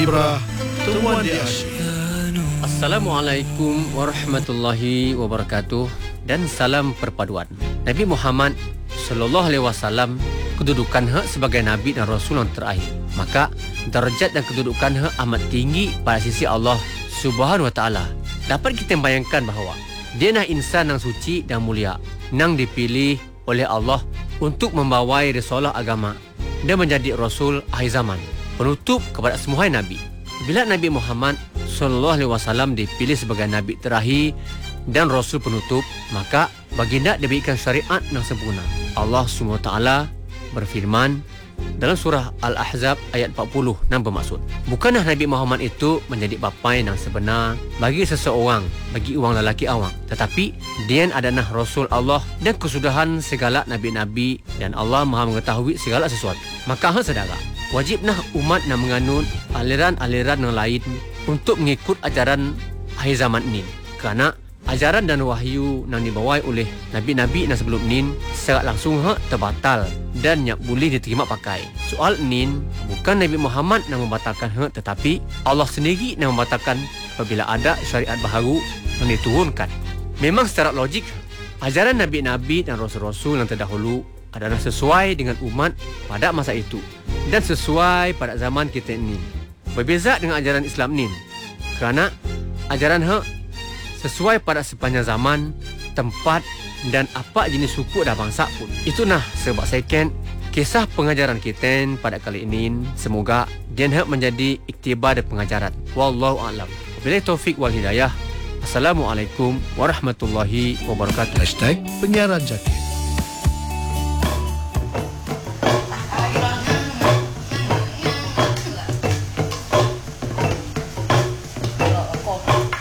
Ibrah, temuan di asyik. Assalamualaikum warahmatullahi wabarakatuh dan salam perpaduan. Nabi Muhammad sallallahu alaihi wasallam kedudukan sebagai nabi dan rasul yang terakhir. Maka darjat dan kedudukan amat tinggi pada sisi Allah Subhanahu wa taala. Dapat kita bayangkan bahawa dia insan yang suci dan mulia, yang dipilih oleh Allah untuk membawai risalah agama dan menjadi rasul akhir zaman, penutup kepada semua nabi. Bila Nabi Muhammad sallallahu alaihi wasallam dipilih sebagai nabi terakhir dan rasul penutup, maka baginda diberikan syariat yang sempurna. Allah Subhanahu wa taala berfirman dalam surah Al-Ahzab ayat 40 yang bermaksud, bukanlah Nabi Muhammad itu menjadi bapa yang sebenar bagi seseorang, bagi orang lelaki awam, tetapi dia adalah Rasul Allah dan kesudahan segala nabi-nabi, dan Allah Maha mengetahui segala sesuatu. Maka saudara, wajiblah umat yang menganut aliran-aliran yang lain untuk mengikut ajaran akhir zaman ini, kerana ajaran dan wahyu yang dibawa oleh nabi-nabi yang sebelum ini secara langsung terbatal dan yang boleh diterima pakai. Soal ini bukan Nabi Muhammad yang membatalkan tetapi Allah sendiri yang membatalkan apabila ada syariat baharu yang diturunkan. Memang secara logik ajaran nabi-nabi dan rasul-rasul yang terdahulu adalah sesuai dengan umat pada masa itu dan sesuai pada zaman kita ini. Berbeza dengan ajaran Islam ini kerana ajaran sesuai pada sepanjang zaman, tempat dan apa jenis suku dan bangsa pun. Itulah sebab saya kisah pengajaran kita pada kali ini. Semoga dia menjadi iktibar dan pengajaran. Wallahu a'lam. Wabillahi taufik wal hidayah. Assalamualaikum warahmatullahi wabarakatuh. #penyiaran Jakir.